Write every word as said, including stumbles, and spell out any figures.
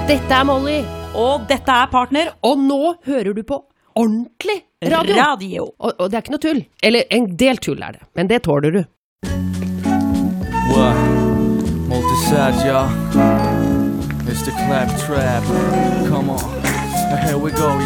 Dette er Molly, Og dette er Partner og nå hører du på ordentlig radio. Radio. Og, og det er ikke noe tull. Eller en del tull er det, men det tåler du. What? Multi-sad, y'all. It's the clap trap. Come on. Here we go,